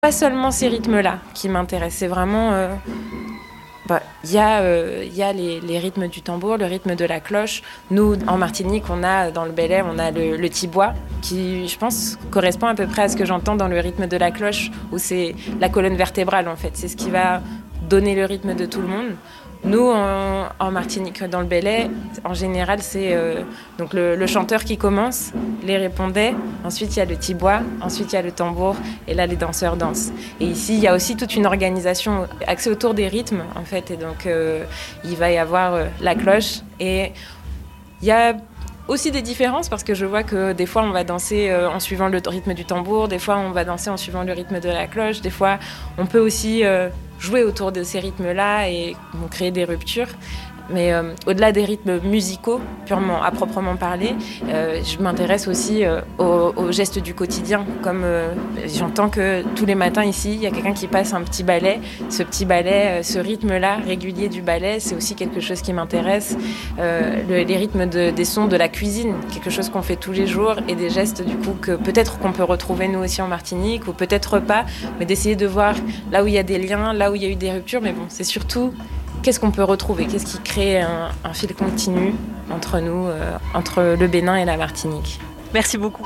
Pas seulement ces rythmes-là qui m'intéressent, c'est vraiment... Il y a les rythmes du tambour, le rythme de la cloche. Nous, en Martinique, on a dans le Bel-Air, on a le tibois, qui, je pense, correspond à peu près à ce que j'entends dans le rythme de la cloche, où c'est la colonne vertébrale, en fait. C'est ce qui va donner le rythme de tout le monde. Nous, en Martinique, dans le Bel-Air, en général, c'est donc le chanteur qui commence, les répondait, ensuite il y a le tibois, ensuite il y a le tambour, et là les danseurs dansent. Et ici, il y a aussi toute une organisation axée autour des rythmes, en fait, et donc il va y avoir la cloche, et il y a aussi des différences, parce que je vois que des fois on va danser en suivant le rythme du tambour, des fois on va danser en suivant le rythme de la cloche, des fois on peut aussi jouer autour de ces rythmes-là et créer des ruptures. Mais au-delà des rythmes musicaux, purement à proprement parler, je m'intéresse aussi aux gestes du quotidien. Comme j'entends que tous les matins ici, il y a quelqu'un qui passe un petit ballet. Ce petit ballet, ce rythme-là régulier du ballet, c'est aussi quelque chose qui m'intéresse. Les rythmes des sons de la cuisine, quelque chose qu'on fait tous les jours, et des gestes du coup que peut-être qu'on peut retrouver nous aussi en Martinique, ou peut-être pas, mais d'essayer de voir là où il y a des liens, là où il y a eu des ruptures. Mais bon, c'est surtout... Qu'est-ce qu'on peut retrouver ? Qu'est-ce qui crée un fil continu entre nous, entre le Bénin et la Martinique ? Merci beaucoup.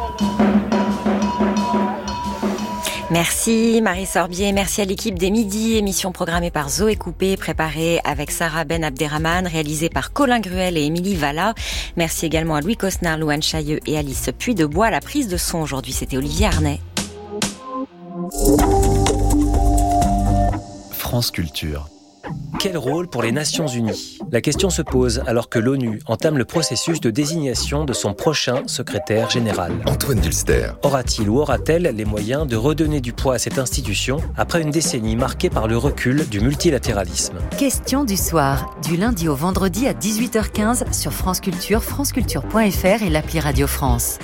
Merci Marie Sorbier, merci à l'équipe des Midis, émission programmée par Zoé Coupé, préparée avec Sarah Ben Abderrahmane, réalisée par Colin Gruel et Émilie Valla. Merci également à Louis Cosnard, Louane Chailleux et Alice Puy-de-Bois. La prise de son aujourd'hui, c'était Olivier Arnay. France Culture. Quel rôle pour les Nations Unies ? La question se pose alors que l'ONU entame le processus de désignation de son prochain secrétaire général. Antoine Dulster. Aura-t-il ou aura-t-elle les moyens de redonner du poids à cette institution après une décennie marquée par le recul du multilatéralisme ? Question du soir, du lundi au vendredi à 18h15 sur France Culture, franceculture.fr et l'appli Radio France.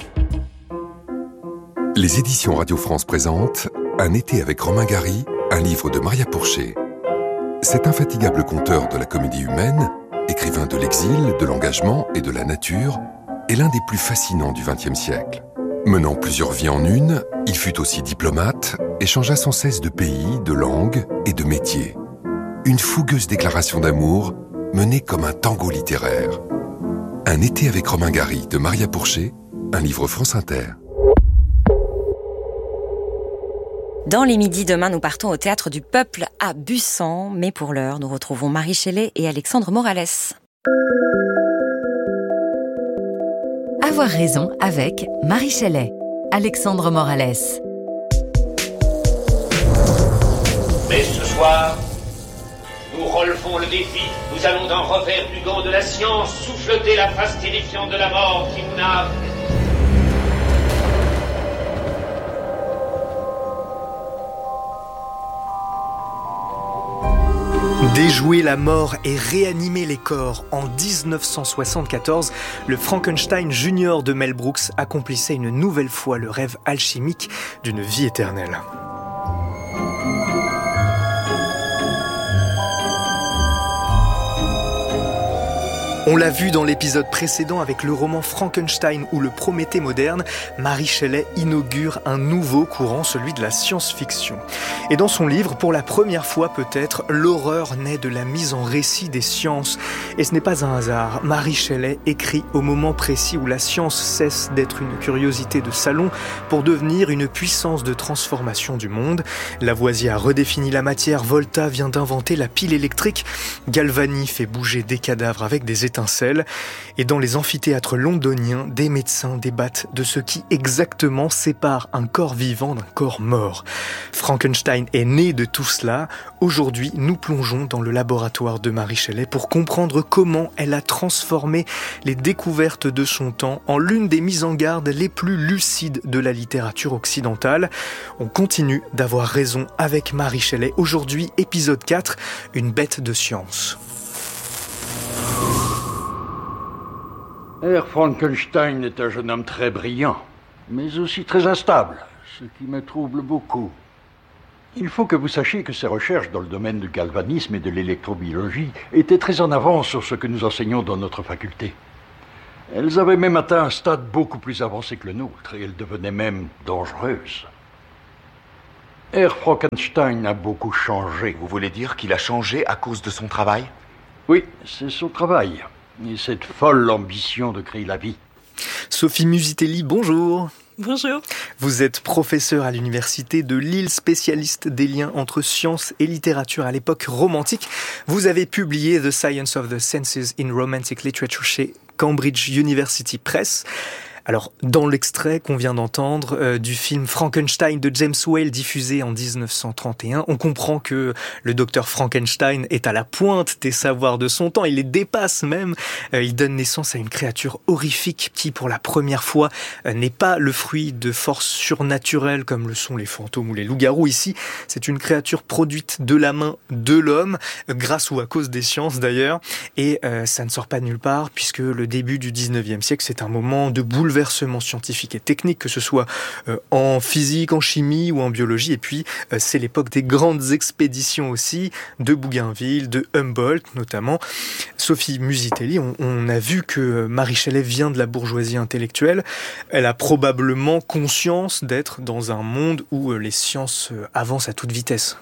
Les éditions Radio France présentent Un été avec Romain Gary, un livre de Maria Pourchet. Cet infatigable conteur de la comédie humaine, écrivain de l'exil, de l'engagement et de la nature, est l'un des plus fascinants du XXe siècle. Menant plusieurs vies en une, il fut aussi diplomate et changea sans cesse de pays, de langue et de métier. Une fougueuse déclaration d'amour menée comme un tango littéraire. Un été avec Romain Gary de Maria Pourchet, un livre France Inter. Dans les midis, demain, nous partons au Théâtre du Peuple à Bussan. Mais pour l'heure, nous retrouvons Marie Shelley et Alexandre Morales. Avoir raison avec Marie Shelley, Alexandre Morales. Mais ce soir, nous relevons le défi. Nous allons d'un revers du gant de la science souffleter la face terrifiante de la mort qui nous nave. Déjouer la mort et réanimer les corps. En 1974, le Frankenstein Junior de Mel Brooks accomplissait une nouvelle fois le rêve alchimique d'une vie éternelle. On l'a vu dans l'épisode précédent avec le roman Frankenstein ou le Prométhée moderne, Marie Shelley inaugure un nouveau courant, celui de la science-fiction. Et dans son livre, pour la première fois peut-être, l'horreur naît de la mise en récit des sciences. Et ce n'est pas un hasard. Marie Shelley écrit au moment précis où la science cesse d'être une curiosité de salon pour devenir une puissance de transformation du monde. Lavoisier a redéfini la matière, Volta vient d'inventer la pile électrique, Galvani fait bouger des cadavres avec des étincelles. Et dans les amphithéâtres londoniens, des médecins débattent de ce qui exactement sépare un corps vivant d'un corps mort. Frankenstein est né de tout cela. Aujourd'hui, nous plongeons dans le laboratoire de Marie Shelley pour comprendre comment elle a transformé les découvertes de son temps en l'une des mises en garde les plus lucides de la littérature occidentale. On continue d'avoir raison avec Marie Shelley. Aujourd'hui, épisode 4, une bête de science. Herr Frankenstein est un jeune homme très brillant, mais aussi très instable, ce qui me trouble beaucoup. Il faut que vous sachiez que ses recherches dans le domaine du galvanisme et de l'électrobiologie étaient très en avance sur ce que nous enseignons dans notre faculté. Elles avaient même atteint un stade beaucoup plus avancé que le nôtre, et elles devenaient même dangereuses. Herr Frankenstein a beaucoup changé. Vous voulez dire qu'il a changé à cause de son travail ? Oui, c'est son travail. Et cette folle ambition de créer la vie. Sophie Musitelli, bonjour. Bonjour. Vous êtes professeure à l'université de Lille, spécialiste des liens entre science et littérature à l'époque romantique. Vous avez publié The Science of the Senses in Romantic Literature chez Cambridge University Press. Alors, dans l'extrait qu'on vient d'entendre du film Frankenstein de James Whale diffusé en 1931, on comprend que le docteur Frankenstein est à la pointe des savoirs de son temps, il les dépasse même. Il donne naissance à une créature horrifique qui, pour la première fois, n'est pas le fruit de forces surnaturelles comme le sont les fantômes ou les loups-garous. Ici, c'est une créature produite de la main de l'homme, grâce ou à cause des sciences d'ailleurs, et ça ne sort pas de nulle part puisque le début du 19e siècle, c'est un moment de bouleversement scientifique et technique, que ce soit en physique, en chimie ou en biologie. Et puis, c'est l'époque des grandes expéditions aussi, de Bougainville, de Humboldt notamment. Sophie Musitelli, on a vu que Marie Shelley vient de la bourgeoisie intellectuelle. Elle a probablement conscience d'être dans un monde où les sciences avancent à toute vitesse.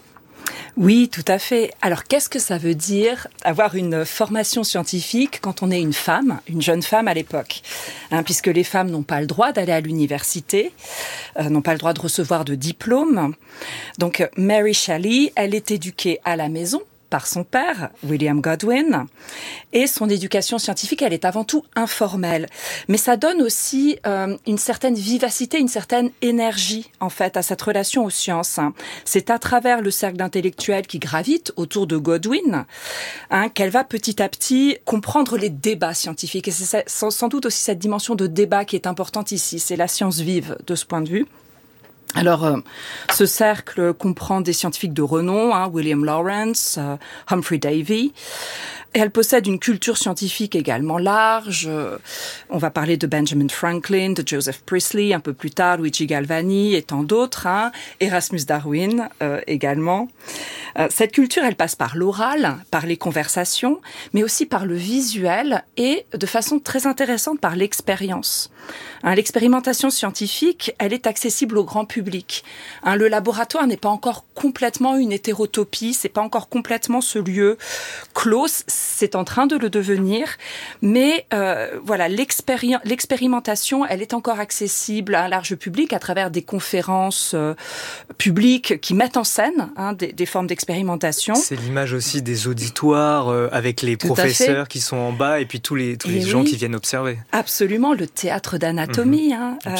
Oui, tout à fait. Alors, qu'est-ce que ça veut dire avoir une formation scientifique quand on est une femme, une jeune femme à l'époque, puisque les femmes n'ont pas le droit d'aller à l'université, n'ont pas le droit de recevoir de diplôme. Donc, Mary Shelley, elle est éduquée à la maison par son père, William Godwin, et son éducation scientifique, elle est avant tout informelle. Mais ça donne aussi une certaine vivacité, une certaine énergie, en fait, à cette relation aux sciences. C'est à travers le cercle d'intellectuels qui gravitent autour de Godwin qu'elle va petit à petit comprendre les débats scientifiques. Et c'est sans doute aussi cette dimension de débat qui est importante ici. C'est la science vive de ce point de vue. Alors, ce cercle comprend des scientifiques de renom, William Lawrence, Humphrey Davy. Et elle possède une culture scientifique également large. On va parler de Benjamin Franklin, de Joseph Priestley, un peu plus tard, Luigi Galvani et tant d'autres. Erasmus Darwin également. Cette culture, elle passe par l'oral, par les conversations, mais aussi par le visuel et, de façon très intéressante, par l'expérience. L'expérimentation scientifique, elle est accessible au grand public. Le laboratoire n'est pas encore complètement une hétérotopie, c'est pas encore complètement ce lieu clos, c'est en train de le devenir, mais voilà, l'expérimentation, elle est encore accessible à un large public à travers des conférences publiques qui mettent en scène des formes d'expérimentation. C'est l'image aussi des auditoires avec les professeurs qui sont en bas et puis tous les gens qui viennent observer. Absolument, le théâtre d'anatomie,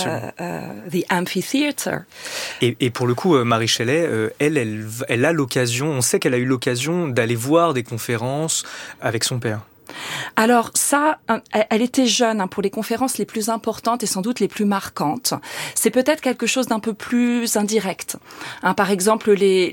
the amphitheater. Et pour le coup, Marie Shelley, elle a l'occasion, on sait qu'elle a eu l'occasion d'aller voir des conférences avec son père. Alors ça, elle était jeune pour les conférences les plus importantes et sans doute les plus marquantes. C'est peut-être quelque chose d'un peu plus indirect. Par exemple,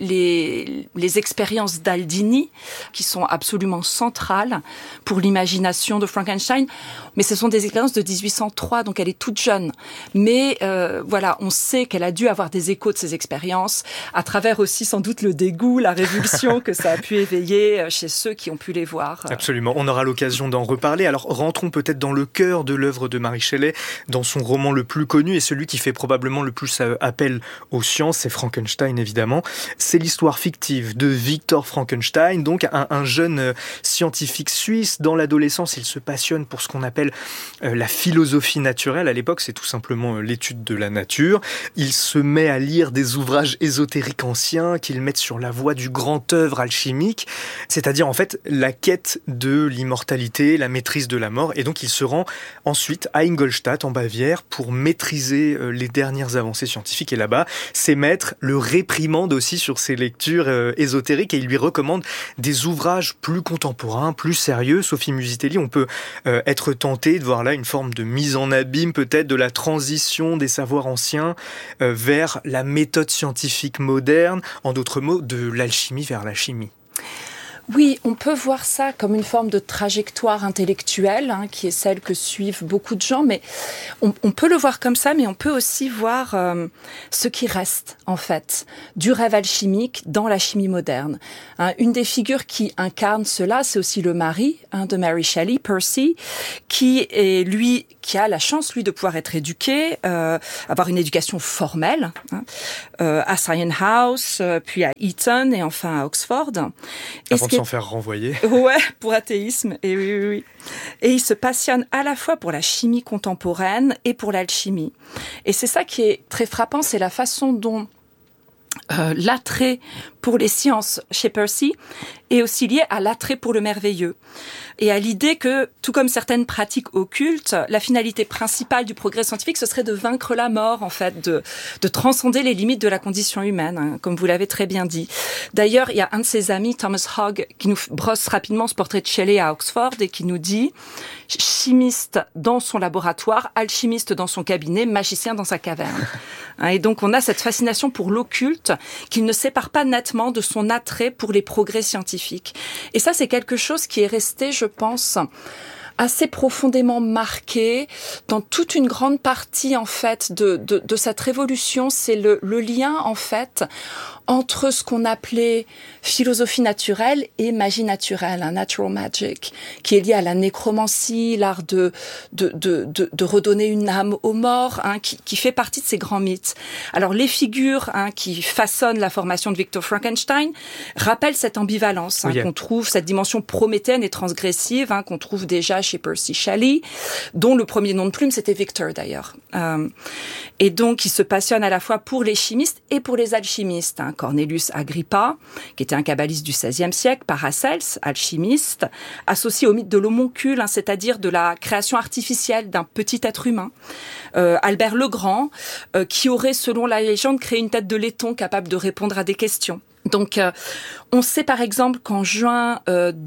les expériences d'Aldini, qui sont absolument centrales pour l'imagination de Frankenstein. Mais ce sont des expériences de 1803, donc elle est toute jeune. Mais voilà, on sait qu'elle a dû avoir des échos de ces expériences, à travers aussi sans doute le dégoût, la révulsion que ça a pu éveiller chez ceux qui ont pu les voir. Absolument, on aura l'occasion d'en reparler. Alors rentrons peut-être dans le cœur de l'œuvre de Marie Shelley, dans son roman le plus connu et celui qui fait probablement le plus appel aux sciences, c'est Frankenstein évidemment. C'est l'histoire fictive de Victor Frankenstein, donc un jeune scientifique suisse. Dans l'adolescence, il se passionne pour ce qu'on appelle la philosophie naturelle. À l'époque, c'est tout simplement l'étude de la nature. Il se met à lire des ouvrages ésotériques anciens qui le mettent sur la voie du grand œuvre alchimique, c'est-à-dire en fait la quête de l'immortalité, la maîtrise de la mort. Et donc il se rend ensuite à Ingolstadt en Bavière pour maîtriser les dernières avancées scientifiques. Et là-bas, ses maîtres le réprimandent aussi sur ses lectures ésotériques et il lui recommande des ouvrages plus contemporains, plus sérieux. Sophie Musitelli, on peut être tenté de voir là une forme de mise en abîme peut-être de la transition des savoirs anciens vers la méthode scientifique moderne, en d'autres mots, de l'alchimie vers la chimie. Oui, on peut voir ça comme une forme de trajectoire intellectuelle, qui est celle que suivent beaucoup de gens, mais on peut le voir comme ça, mais on peut aussi voir ce qui reste, en fait, du rêve alchimique dans la chimie moderne. Une des figures qui incarne cela, c'est aussi le mari de Mary Shelley, Percy, qui a la chance, lui, de pouvoir être éduqué, avoir une éducation formelle, à Sion House, puis à Eton et enfin à Oxford. Avant de s'en faire renvoyer. Ouais, pour athéisme, et oui. Et il se passionne à la fois pour la chimie contemporaine et pour l'alchimie. Et c'est ça qui est très frappant, c'est la façon dont l'attrait pour les sciences chez Percy est aussi lié à l'attrait pour le merveilleux et à l'idée que, tout comme certaines pratiques occultes, la finalité principale du progrès scientifique, ce serait de vaincre la mort, en fait, de transcender les limites de la condition humaine, comme vous l'avez très bien dit. D'ailleurs, il y a un de ses amis, Thomas Hogg, qui nous brosse rapidement ce portrait de Shelley à Oxford et qui nous dit « chimiste dans son laboratoire, alchimiste dans son cabinet, magicien dans sa caverne ». Et donc, on a cette fascination pour l'occulte qu'il ne sépare pas nettement de son attrait pour les progrès scientifiques. Et ça, c'est quelque chose qui est resté, je pense, assez profondément marqué dans toute une grande partie, en fait, de cette révolution. C'est le lien, en fait, entre ce qu'on appelait philosophie naturelle et magie naturelle, natural magic, qui est lié à la nécromancie, l'art de redonner une âme aux morts, qui fait partie de ces grands mythes. Alors les figures qui façonnent la formation de Victor Frankenstein rappellent cette ambivalence qu'on trouve, cette dimension prométhéenne et transgressive qu'on trouve déjà chez Percy Shelley, dont le premier nom de plume c'était Victor d'ailleurs. Et donc il se passionne à la fois pour les chimistes et pour les alchimistes. Cornelius Agrippa, qui était un kabbaliste du XVIe siècle, Paracelse, alchimiste, associé au mythe de l'homoncule, c'est-à-dire de la création artificielle d'un petit être humain. Albert le Grand, qui aurait, selon la légende, créé une tête de laiton capable de répondre à des questions. Donc, on sait par exemple qu'en juin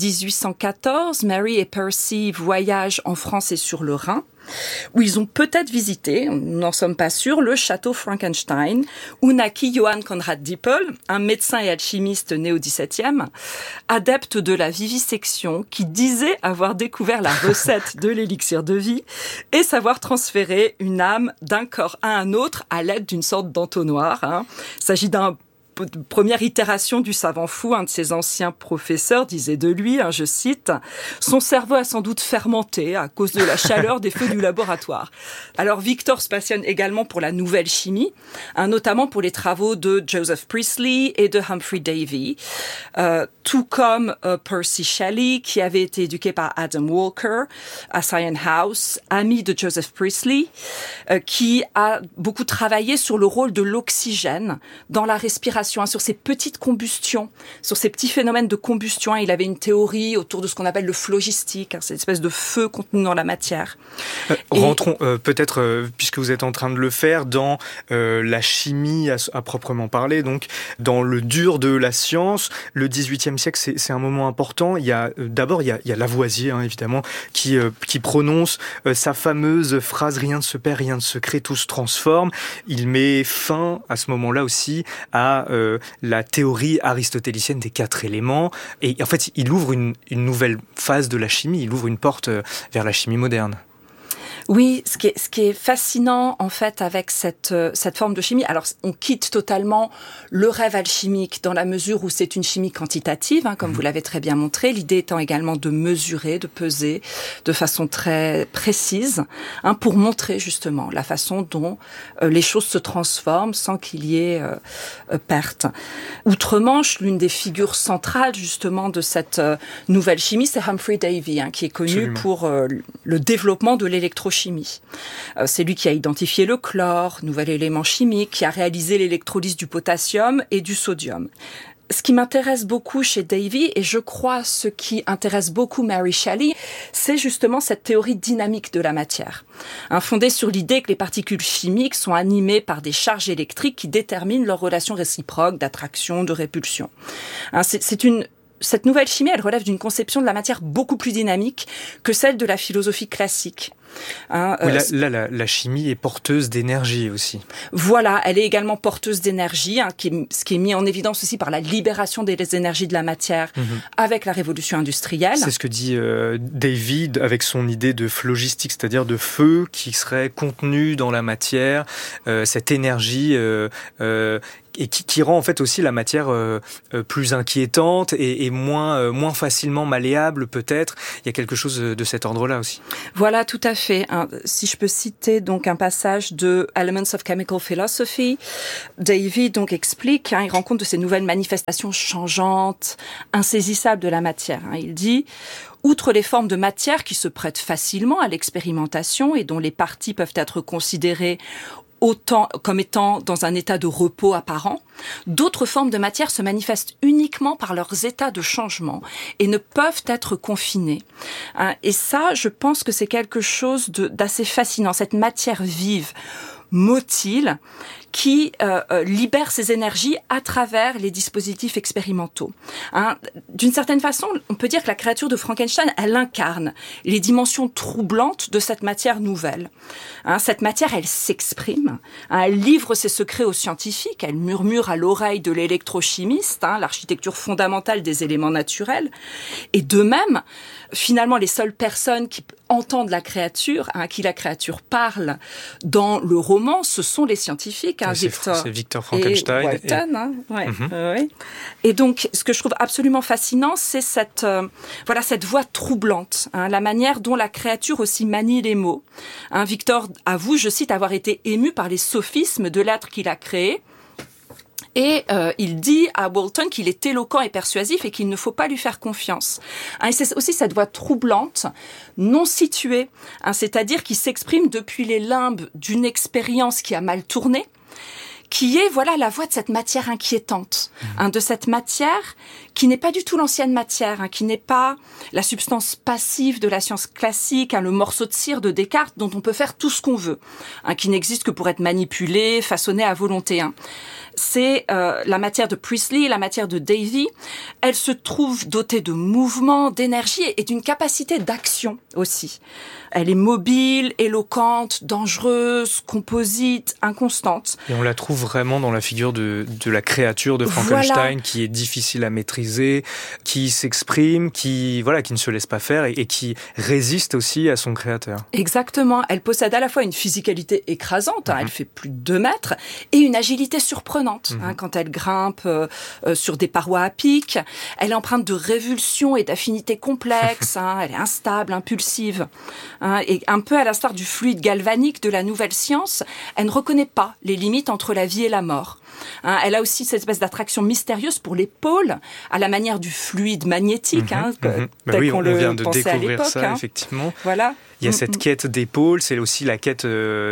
1814, Mary et Percy voyagent en France et sur le Rhin, où ils ont peut-être visité, nous n'en sommes pas sûrs, le château Frankenstein, où naquit Johann Conrad Dippel, un médecin et alchimiste né au XVIIe, adepte de la vivisection, qui disait avoir découvert la recette de l'élixir de vie et savoir transférer une âme d'un corps à un autre à l'aide d'une sorte d'entonnoir. Il s'agit d'un première itération du savant fou. Un de ses anciens professeurs disait de lui, je cite, « Son cerveau a sans doute fermenté à cause de la chaleur des feux du laboratoire ». Alors Victor se passionne également pour la nouvelle chimie, notamment pour les travaux de Joseph Priestley et de Humphrey Davy, tout comme Percy Shelley, qui avait été éduqué par Adam Walker à Sion House, ami de Joseph Priestley, qui a beaucoup travaillé sur le rôle de l'oxygène dans la respiration, sur ces petites combustions, sur ces petits phénomènes de combustion. Il avait une théorie autour de ce qu'on appelle le phlogistique, cette espèce de feu contenu dans la matière. Rentrons peut-être, puisque vous êtes en train de le faire, dans la chimie à proprement parler, donc dans le dur de la science. Le XVIIIe siècle, c'est un moment important. D'abord, il y a Lavoisier, évidemment, qui prononce sa fameuse phrase « Rien ne se perd, rien ne se crée, tout se transforme ». Il met fin, à ce moment-là aussi, à la théorie aristotélicienne des 4 éléments. Et en fait, il ouvre une nouvelle phase de la chimie, il ouvre une porte vers la chimie moderne. Oui, ce qui est fascinant en fait avec cette forme de chimie, alors on quitte totalement le rêve alchimique dans la mesure où c'est une chimie quantitative, comme vous l'avez très bien montré, l'idée étant également de mesurer, de peser de façon très précise, pour montrer justement la façon dont les choses se transforment sans qu'il y ait perte. Outre-Manche, l'une des figures centrales justement de cette nouvelle chimie, c'est Humphrey Davy, qui est connu Absolument. Pour le développement de l'électrochimie. C'est lui qui a identifié le chlore, nouvel élément chimique, qui a réalisé l'électrolyse du potassium et du sodium. Ce qui m'intéresse beaucoup chez Davy, et je crois ce qui intéresse beaucoup Mary Shelley, c'est justement cette théorie dynamique de la matière, fondée sur l'idée que les particules chimiques sont animées par des charges électriques qui déterminent leurs relations réciproques d'attraction, de répulsion. Cette nouvelle chimie, elle relève d'une conception de la matière beaucoup plus dynamique que celle de la philosophie classique. Oui, la chimie est porteuse d'énergie aussi. Voilà, elle est également porteuse d'énergie, ce qui est mis en évidence aussi par la libération des énergies de la matière avec la révolution industrielle. C'est ce que dit David avec son idée de phlogistique, c'est-à-dire de feu qui serait contenu dans la matière, cette énergie et qui rend en fait aussi la matière plus inquiétante et moins facilement malléable peut-être. Il y a quelque chose de cet ordre-là aussi. Voilà, tout à fait. Si je peux citer donc un passage de Elements of Chemical Philosophy, David donc explique, il rend compte de ces nouvelles manifestations changeantes, insaisissables de la matière. Il dit: outre les formes de matière qui se prêtent facilement à l'expérimentation et dont les parties peuvent être considérées comme étant dans un état de repos apparent, d'autres formes de matière se manifestent uniquement par leurs états de changement et ne peuvent être confinées. Et ça, je pense que c'est quelque chose d'assez fascinant, cette matière vive, motile, qui libère ses énergies à travers les dispositifs expérimentaux. D'une certaine façon, on peut dire que la créature de Frankenstein, elle incarne les dimensions troublantes de cette matière nouvelle. Cette matière, elle s'exprime, elle livre ses secrets aux scientifiques, elle murmure à l'oreille de l'électrochimiste, l'architecture fondamentale des éléments naturels. Et de même, finalement, les seules personnes qui entendent la créature, à qui la créature parle dans le roman, ce sont les scientifiques. C'est Victor Frankenstein. Et Walton, Et donc, ce que je trouve absolument fascinant, c'est cette voix troublante, la manière dont la créature aussi manie les mots. Victor avoue, je cite, avoir été ému par les sophismes de l'être qu'il a créé. Et il dit à Walton qu'il est éloquent et persuasif et qu'il ne faut pas lui faire confiance. Et c'est aussi cette voix troublante, non située, c'est-à-dire qui s'exprime depuis les limbes d'une expérience qui a mal tourné, qui est la voix de cette matière inquiétante, de cette matière qui n'est pas du tout l'ancienne matière, qui n'est pas la substance passive de la science classique, le morceau de cire de Descartes dont on peut faire tout ce qu'on veut, qui n'existe que pour être manipulé, façonné à volonté. C'est la matière de Priestley, la matière de Davy. Elle se trouve dotée de mouvement, d'énergie et d'une capacité d'action aussi. Elle est mobile, éloquente, dangereuse, composite, inconstante. Et on la trouve vraiment dans la figure de la créature de Frankenstein, qui est difficile à maîtriser, qui s'exprime, qui ne se laisse pas faire et qui résiste aussi à son créateur. Exactement. Elle possède à la fois une physicalité écrasante, elle fait plus de 2 mètres, et une agilité surprenante. Quand elle grimpe sur des parois à pic, elle est empreinte de révulsion et d'affinités complexes, elle est instable, impulsive. Et un peu à l'instar du fluide galvanique de la nouvelle science, elle ne reconnaît pas les limites entre la vie et la mort. Elle a aussi cette espèce d'attraction mystérieuse pour les pôles, à la manière du fluide magnétique, tel qu'on le vient de pensait à découvrir l'époque. Ça, effectivement. Voilà. Il y a cette quête des pôles, c'est aussi la quête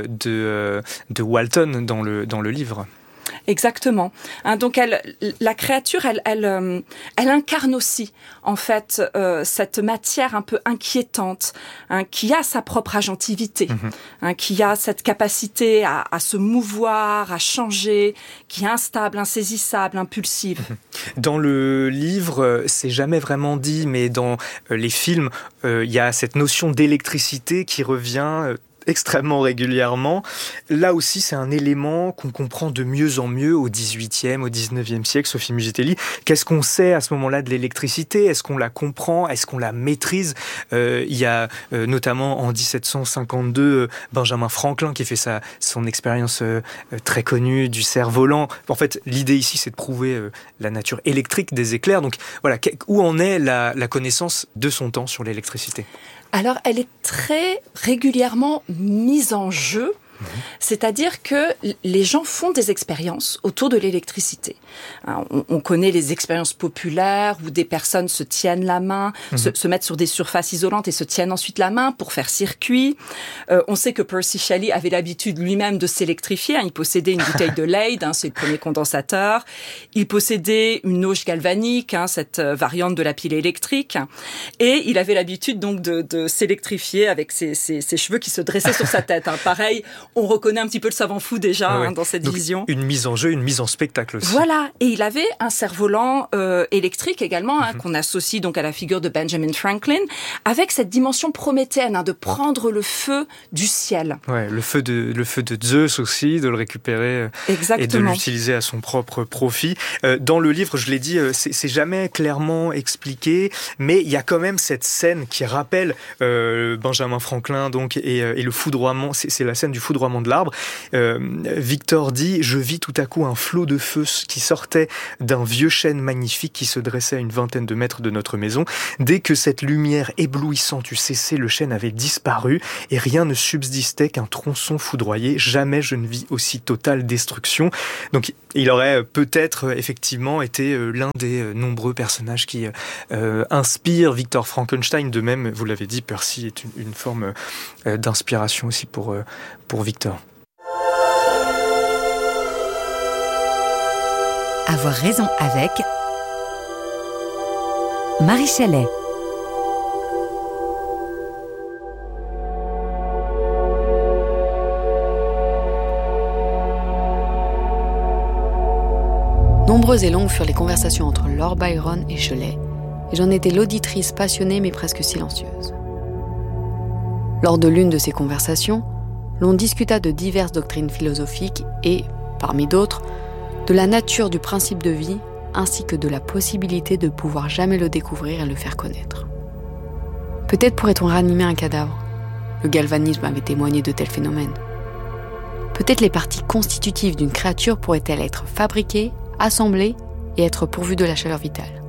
de Walton dans le livre. Exactement. Donc la créature, elle incarne aussi en fait cette matière un peu inquiétante, qui a sa propre agentivité, qui a cette capacité à se mouvoir, à changer, qui est instable, insaisissable, impulsive. Dans le livre, c'est jamais vraiment dit, mais dans les films, il y a cette notion d'électricité qui revient extrêmement régulièrement. Là aussi, c'est un élément qu'on comprend de mieux en mieux au XVIIIe, au XIXe siècle, Sophie Musitelli. Qu'est-ce qu'on sait à ce moment-là de l'électricité ? Est-ce qu'on la comprend ? Est-ce qu'on la maîtrise ? Il y a notamment en 1752 Benjamin Franklin qui fait son expérience très connue du cerf-volant. En fait, l'idée ici, c'est de prouver la nature électrique des éclairs. Donc voilà, où en est la connaissance de son temps sur l'électricité ? Alors, elle est très régulièrement mise en jeu. C'est-à-dire que les gens font des expériences autour de l'électricité. On connaît les expériences populaires où des personnes se tiennent la main, se mettent sur des surfaces isolantes et se tiennent ensuite la main pour faire circuit. On sait que Percy Shelley avait l'habitude lui-même de s'électrifier. Il possédait une bouteille de Leyde, c'est le premier condensateur. Il possédait une auge galvanique, cette variante de la pile électrique. Et il avait l'habitude donc de s'électrifier avec ses cheveux qui se dressaient sur sa tête. Pareil, on reconnaît un petit peu le savant fou déjà dans cette Donc, vision. Une mise en jeu, une mise en spectacle aussi. Voilà, et il avait un cerf-volant électrique également, qu'on associe donc à la figure de Benjamin Franklin, avec cette dimension prométhéenne, de prendre le feu du ciel. Ouais, le feu de Zeus aussi, de le récupérer et de l'utiliser à son propre profit. Dans le livre, je l'ai dit, c'est jamais clairement expliqué, mais il y a quand même cette scène qui rappelle Benjamin Franklin donc et le foudroiement. C'est la scène du foudroiement de l'arbre. Victor dit: je vis tout à coup un flot de feu qui sortait d'un vieux chêne magnifique qui se dressait à une vingtaine de mètres de notre maison. Dès que cette lumière éblouissante eut cessé, le chêne avait disparu et rien ne subsistait qu'un tronçon foudroyé. Jamais je ne vis aussi totale destruction. Donc il aurait peut-être effectivement été l'un des nombreux personnages qui inspirent Victor Frankenstein. De même, vous l'avez dit, Percy est une forme d'inspiration aussi pour Victor. Avoir raison avec Marie Chalet. Nombreuses et longues furent les conversations entre Lord Byron et Shelley, et j'en étais l'auditrice passionnée mais presque silencieuse. Lors de l'une de ces conversations, l'on discuta de diverses doctrines philosophiques et, parmi d'autres, de la nature du principe de vie, ainsi que de la possibilité de pouvoir jamais le découvrir et le faire connaître. Peut-être pourrait-on ranimer un cadavre. Le galvanisme avait témoigné de tels phénomènes. Peut-être les parties constitutives d'une créature pourraient-elles être fabriquées, assemblées et être pourvues de la chaleur vitale.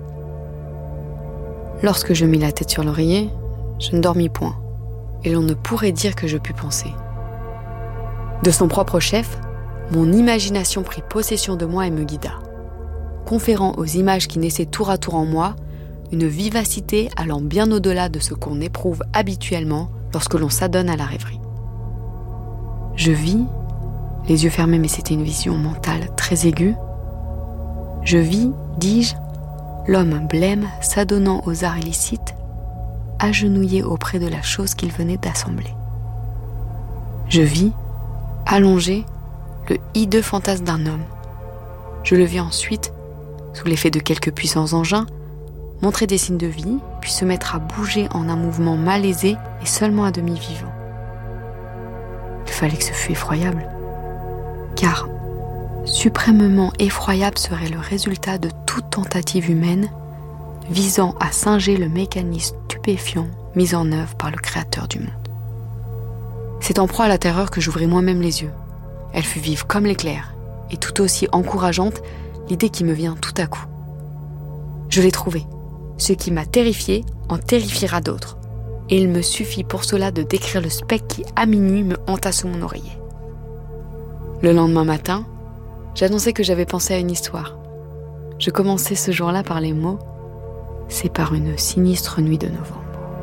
Lorsque je mis la tête sur l'oreiller, je ne dormis point, et l'on ne pourrait dire que je pus penser. De son propre chef, mon imagination prit possession de moi et me guida, conférant aux images qui naissaient tour à tour en moi une vivacité allant bien au-delà de ce qu'on éprouve habituellement lorsque l'on s'adonne à la rêverie. Je vis, les yeux fermés mais c'était une vision mentale très aiguë, je vis, dis-je, l'homme blême s'adonnant aux arts illicites, agenouillé auprès de la chose qu'il venait d'assembler. Je vis, allongé, le hideux fantasme d'un homme. Je le vis ensuite, sous l'effet de quelques puissants engins, montrer des signes de vie, puis se mettre à bouger en un mouvement malaisé et seulement à demi vivant. Il fallait que ce fût effroyable, car suprêmement effroyable serait le résultat de toute tentative humaine visant à singer le mécanisme stupéfiant mis en œuvre par le Créateur du monde. C'est en proie à la terreur que j'ouvris moi-même les yeux. Elle fut vive comme l'éclair, et tout aussi encourageante l'idée qui me vient tout à coup. Je l'ai trouvé. Ce qui m'a terrifié en terrifiera d'autres. Et il me suffit pour cela de décrire le spectre qui, à minuit, me hanta sous mon oreiller. Le lendemain matin, j'annonçais que j'avais pensé à une histoire. Je commençais ce jour-là par les mots « C'est par une sinistre nuit de novembre ».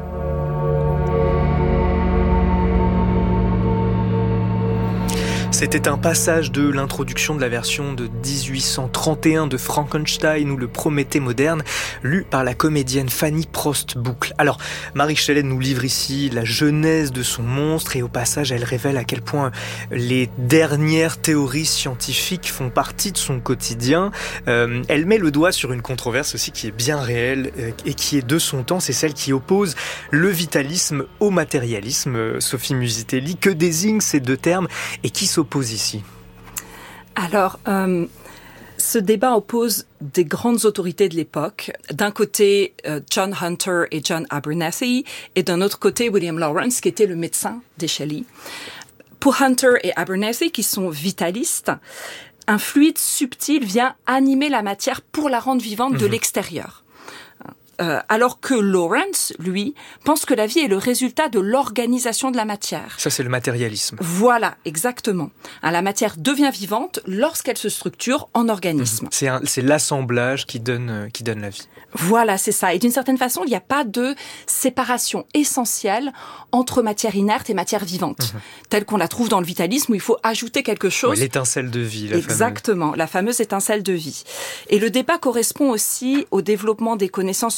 C'était un passage de l'introduction de la version de 1831 de Frankenstein ou le Prométhée moderne, lu par la comédienne Fanny Prost-Boucle. Alors, Marie Chalet nous livre ici la genèse de son monstre et au passage, elle révèle à quel point les dernières théories scientifiques font partie de son quotidien. Elle met le doigt sur une controverse aussi qui est bien réelle et qui est de son temps, c'est celle qui oppose le vitalisme au matérialisme. Sophie Musitelli, que désignent ces deux termes et qui s'opposent ici? Alors, ce débat oppose des grandes autorités de l'époque. D'un côté, John Hunter et John Abernethy, et d'un autre côté, William Lawrence, qui était le médecin des Shelley. Pour Hunter et Abernethy, qui sont vitalistes, un fluide subtil vient animer la matière pour la rendre vivante de l'extérieur. Alors que Lawrence, lui, pense que la vie est le résultat de l'organisation de la matière. Ça, c'est le matérialisme. Voilà, exactement. La matière devient vivante lorsqu'elle se structure en organisme. C'est l'assemblage qui donne la vie. Voilà, c'est ça. Et d'une certaine façon, il n'y a pas de séparation essentielle entre matière inerte et matière vivante, telle qu'on la trouve dans le vitalisme, où il faut ajouter quelque chose. Ouais, l'étincelle de vie, Exactement, la fameuse étincelle de vie. Et le débat correspond aussi au développement des connaissances sur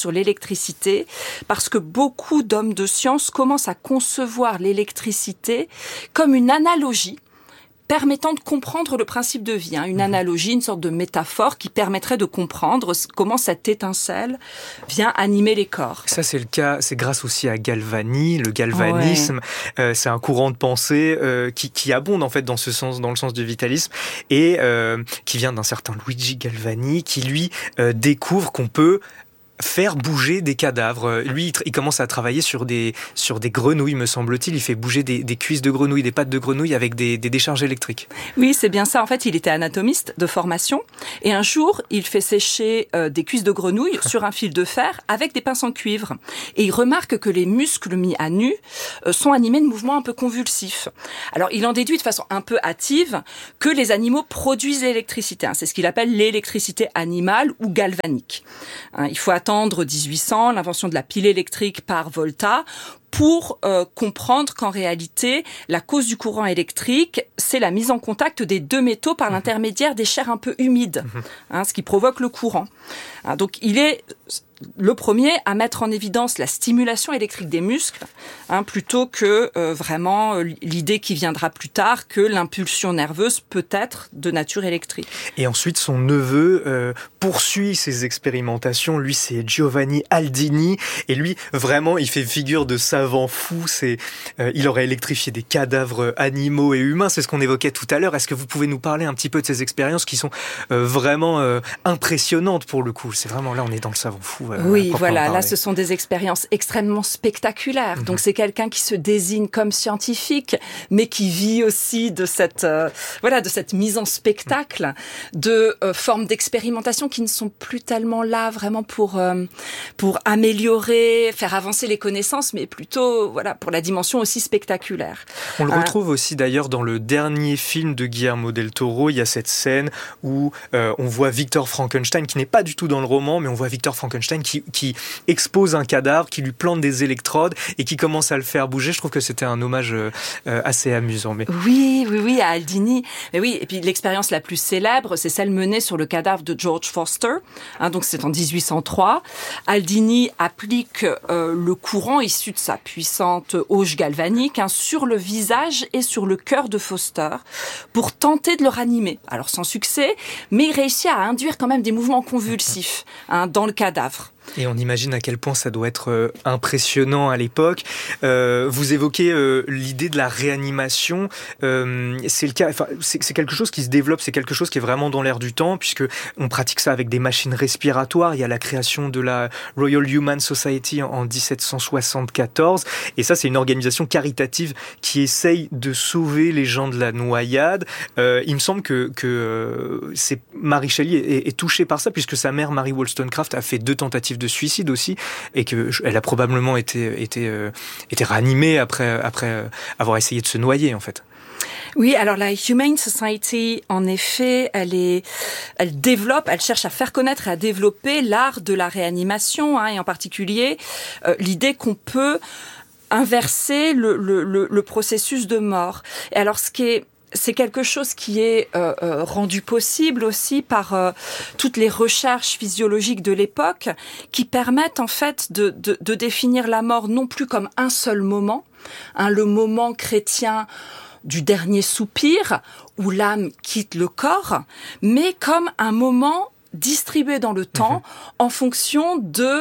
sur l'électricité, parce que beaucoup d'hommes de science commencent à concevoir l'électricité comme une analogie permettant de comprendre le principe de vie. Une analogie, une sorte de métaphore qui permettrait de comprendre comment cette étincelle vient animer les corps. Ça, c'est le cas, c'est grâce aussi à Galvani, le galvanisme. Ouais. C'est un courant de pensée qui abonde en fait dans ce sens, dans le sens du vitalisme, et qui vient d'un certain Luigi Galvani, qui lui découvre qu'on peut faire bouger des cadavres. Lui, il commence à travailler sur des grenouilles, me semble-t-il. Il fait bouger des cuisses de grenouilles, des pattes de grenouilles avec des décharges électriques. Oui, c'est bien ça. En fait, il était anatomiste de formation. Et un jour, il fait sécher des cuisses de grenouilles sur un fil de fer avec des pinces en cuivre. Et il remarque que les muscles mis à nu sont animés de mouvements un peu convulsifs. Alors, il en déduit de façon un peu hâtive que les animaux produisent l'électricité. C'est ce qu'il appelle l'électricité animale ou galvanique. Il faut attendre 1800, l'invention de la pile électrique par Volta, pour comprendre qu'en réalité, la cause du courant électrique, c'est la mise en contact des deux métaux par l'intermédiaire des chairs un peu humides, ce qui provoque le courant. Donc, il est le premier à mettre en évidence la stimulation électrique des muscles, plutôt que vraiment l'idée qui viendra plus tard que l'impulsion nerveuse peut être de nature électrique. Et ensuite, son neveu poursuit ses expérimentations. Lui, c'est Giovanni Aldini, et lui, vraiment, il fait figure de savant fou. Il aurait électrifié des cadavres animaux et humains. C'est ce qu'on évoquait tout à l'heure. Est-ce que vous pouvez nous parler un petit peu de ces expériences qui sont vraiment impressionnantes pour le coup? C'est vraiment là, on est dans le savant fou. Oui, voilà. Là, ce sont des expériences extrêmement spectaculaires. Donc, c'est quelqu'un qui se désigne comme scientifique, mais qui vit aussi de cette mise en spectacle, de formes d'expérimentation qui ne sont plus tellement là vraiment pour améliorer, faire avancer les connaissances, mais plutôt pour la dimension aussi spectaculaire. On le retrouve aussi d'ailleurs dans le dernier film de Guillermo del Toro. Il y a cette scène où on voit Victor Frankenstein, qui n'est pas du tout dans le roman, mais on voit Victor Frankenstein qui expose un cadavre, qui lui plante des électrodes et qui commence à le faire bouger. Je trouve que c'était un hommage assez amusant. Mais... Oui, à Aldini. Mais oui, et puis l'expérience la plus célèbre, c'est celle menée sur le cadavre de George Foster. Donc c'est en 1803. Aldini applique le courant issu de sa puissante auge galvanique sur le visage et sur le cœur de Foster pour tenter de le ranimer. Alors sans succès, mais il réussit à induire quand même des mouvements convulsifs dans le cadavre. Et on imagine à quel point ça doit être impressionnant à l'époque. Vous évoquez l'idée de la réanimation. C'est le cas. Enfin, c'est quelque chose qui se développe. C'est quelque chose qui est vraiment dans l'air du temps, puisque on pratique ça avec des machines respiratoires. Il y a la création de la Royal Humane Society en 1774, et ça, c'est une organisation caritative qui essaye de sauver les gens de la noyade. Il me semble que c'est Mary Shelley est touchée par ça, puisque sa mère Mary Wollstonecraft a fait 2 tentatives de suicide aussi, et qu'elle a probablement été ranimée après avoir essayé de se noyer en fait. Oui, alors la Humane Society, en effet, elle cherche à faire connaître et à développer l'art de la réanimation, et en particulier l'idée qu'on peut inverser le processus de mort. Et alors, c'est quelque chose qui est rendu possible aussi par toutes les recherches physiologiques de l'époque, qui permettent en fait de définir la mort non plus comme un seul moment, le moment chrétien du dernier soupir où l'âme quitte le corps, mais comme un moment distribué dans le temps en fonction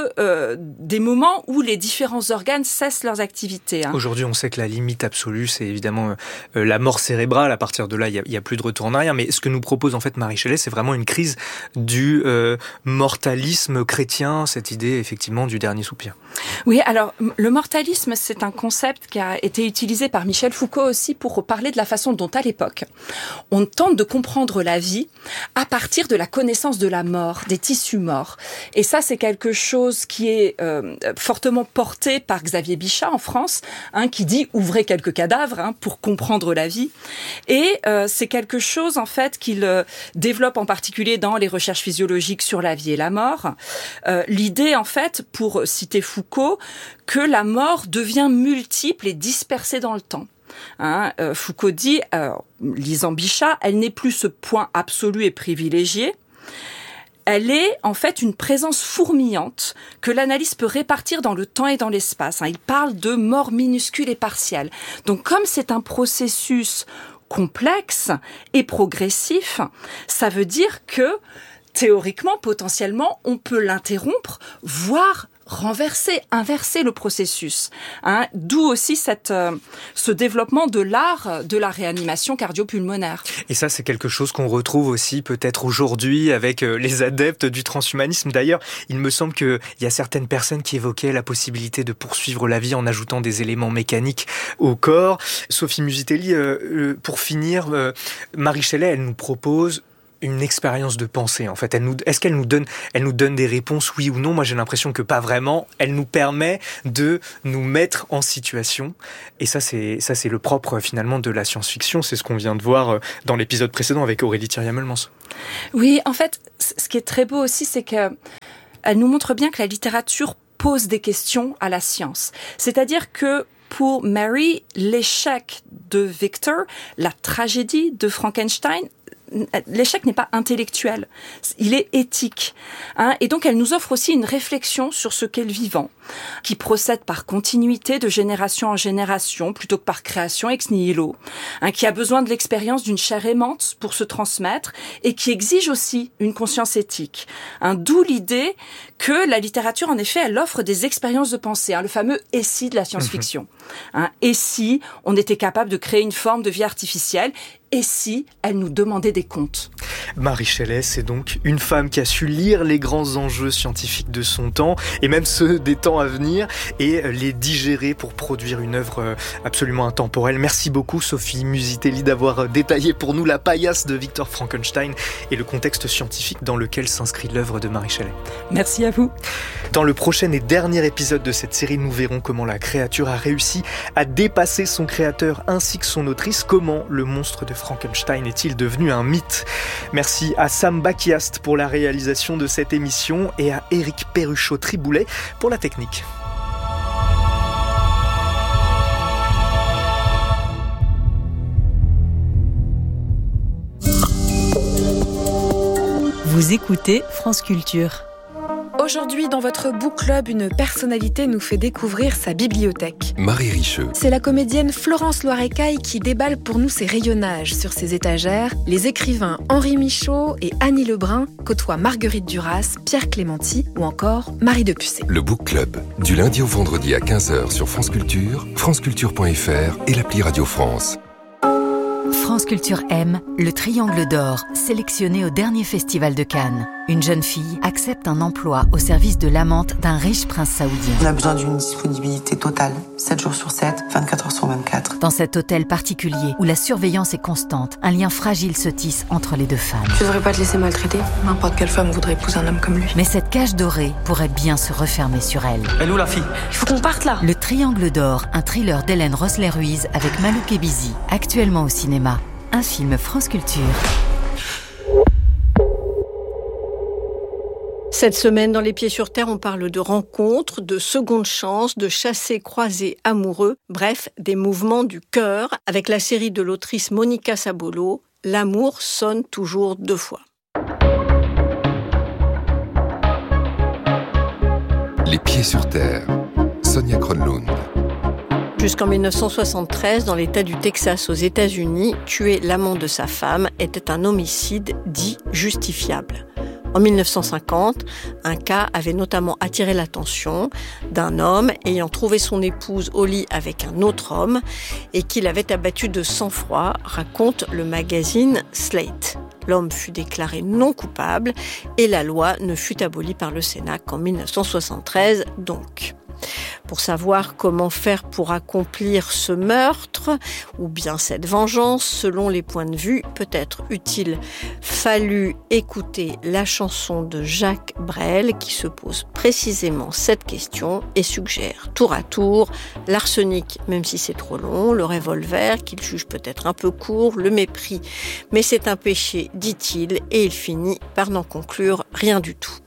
des moments où les différents organes cessent leurs activités. Aujourd'hui, on sait que la limite absolue, c'est évidemment la mort cérébrale. À partir de là, il y a plus de retour en arrière. Mais ce que nous propose en fait Mary Shelley, c'est vraiment une crise du mortalisme chrétien, cette idée effectivement du dernier soupir. Oui, alors le mortalisme, c'est un concept qui a été utilisé par Michel Foucault aussi pour parler de la façon dont à l'époque on tente de comprendre la vie à partir de la connaissance de la mort, des tissus morts. Et ça, c'est quelque chose qui est fortement porté par Xavier Bichat en France, qui dit « ouvrez quelques cadavres pour comprendre la vie ». Et c'est quelque chose en fait qu'il développe en particulier dans les recherches physiologiques sur la vie et la mort. L'idée en fait, pour citer Foucault, que la mort devient multiple et dispersée dans le temps. Foucault dit, lisant Bichat, elle n'est plus ce point absolu et privilégié. Elle est en fait une présence fourmillante que l'analyse peut répartir dans le temps et dans l'espace. Il parle de mort minuscule et partielle. Donc comme c'est un processus complexe et progressif, ça veut dire que théoriquement, potentiellement, on peut l'interrompre, voire inverser le processus. D'où aussi ce développement de l'art de la réanimation cardio-pulmonaire. Et ça, c'est quelque chose qu'on retrouve aussi peut-être aujourd'hui avec les adeptes du transhumanisme. D'ailleurs, il me semble qu'il y a certaines personnes qui évoquaient la possibilité de poursuivre la vie en ajoutant des éléments mécaniques au corps. Sophie Musitelli, pour finir, Marie Shelley, elle nous propose une expérience de pensée, en fait. Est-ce qu'elle nous donne des réponses, oui ou non? Moi, j'ai l'impression que pas vraiment. Elle nous permet de nous mettre en situation. Et ça, c'est le propre, finalement, de la science-fiction. C'est ce qu'on vient de voir dans l'épisode précédent avec Aurélie Thiriet-Melmans. Oui, en fait, ce qui est très beau aussi, c'est qu'elle nous montre bien que la littérature pose des questions à la science. C'est-à-dire que pour Mary, l'échec de Victor, la tragédie de Frankenstein, l'échec n'est pas intellectuel, il est éthique. Et donc elle nous offre aussi une réflexion sur ce qu'est le vivant, qui procède par continuité de génération en génération, plutôt que par création ex nihilo, qui a besoin de l'expérience d'une chair aimante pour se transmettre, et qui exige aussi une conscience éthique. D'où l'idée que la littérature, en effet, elle offre des expériences de pensée, le fameux « et si » de la science-fiction. Et si on était capable de créer une forme de vie artificielle, et si elle nous demandait des comptes? Marie Shelley, c'est donc une femme qui a su lire les grands enjeux scientifiques de son temps, et même ceux des temps à venir, et les digérer pour produire une œuvre absolument intemporelle. Merci beaucoup Sophie Musitelli d'avoir détaillé pour nous la paillasse de Victor Frankenstein et le contexte scientifique dans lequel s'inscrit l'œuvre de Marie Shelley. Merci à vous. Dans le prochain et dernier épisode de cette série, nous verrons comment la créature a réussi à dépasser son créateur ainsi que son autrice. Comment le monstre de Frankenstein est-il devenu un mythe? Merci à Sam Bakiast pour la réalisation de cette émission et à Éric Perruchot-Triboulet pour la technique. Vous écoutez France Culture. Aujourd'hui, dans votre book club, une personnalité nous fait découvrir sa bibliothèque. Marie Richeux. C'est la comédienne Florence Loirecaille qui déballe pour nous ses rayonnages. Sur ses étagères, les écrivains Henri Michaud et Annie Lebrun côtoient Marguerite Duras, Pierre Clémenti ou encore Marie de Pucé. Le book club, du lundi au vendredi à 15h sur France Culture, franceculture.fr et l'appli Radio France. France Culture aime le Triangle d'Or, sélectionné au dernier festival de Cannes. Une jeune fille accepte un emploi au service de l'amante d'un riche prince saoudien. On a besoin d'une disponibilité totale, 7 jours sur 7, 24 heures sur 24. Dans cet hôtel particulier où la surveillance est constante, un lien fragile se tisse entre les deux femmes. Tu devrais pas te laisser maltraiter. N'importe quelle femme voudrait épouser un homme comme lui. Mais cette cage dorée pourrait bien se refermer sur elle. Elle est où la fille? Il faut qu'on parte là. Le Triangle d'Or, un thriller d'Hélène Rossler-Ruiz avec Malou Kebizi, actuellement au cinéma. Un film France Culture. Cette semaine, dans Les Pieds sur Terre, on parle de rencontres, de secondes chances, de chassés-croisés amoureux, bref, des mouvements du cœur, avec la série de l'autrice Monica Sabolo, L'amour sonne toujours deux fois. Les Pieds sur Terre, Sonia Kronlund. Jusqu'en 1973, dans l'État du Texas aux États-Unis, tuer l'amant de sa femme était un homicide dit justifiable. En 1950, un cas avait notamment attiré l'attention d'un homme ayant trouvé son épouse au lit avec un autre homme et qui l'avait abattu de sang-froid, raconte le magazine Slate. L'homme fut déclaré non coupable et la loi ne fut abolie par le Sénat qu'en 1973 donc. Pour savoir comment faire pour accomplir ce meurtre ou bien cette vengeance, selon les points de vue, peut être utile. Fallu écouter la chanson de Jacques Brel qui se pose précisément cette question et suggère tour à tour l'arsenic, même si c'est trop long, le revolver qu'il juge peut-être un peu court, le mépris. Mais c'est un péché, dit-il, et il finit par n'en conclure rien du tout.